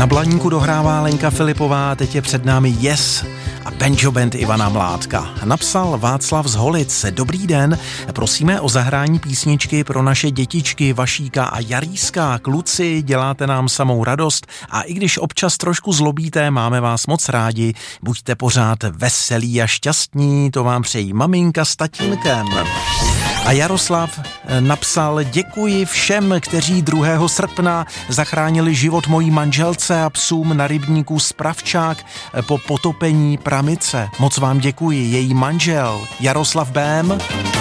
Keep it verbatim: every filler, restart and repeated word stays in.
Na Blaníku dohrává Lenka Filipová, teď je před námi Yes a Banjo Band Ivana Mládka. Napsal Václav z Holic. Dobrý den, prosíme o zahrání písničky pro naše dětičky Vašíka a Jaríska. Kluci, děláte nám samou radost a i když občas trošku zlobíte, máme vás moc rádi. Buďte pořád veselí a šťastní, to vám přejí maminka s tatínkem. A Jaroslav napsal: děkuji všem, kteří druhého srpna zachránili život mojí manželce a psům na rybníku Spravčák po potopení pramice. Moc vám děkuji, její manžel Jaroslav Bém.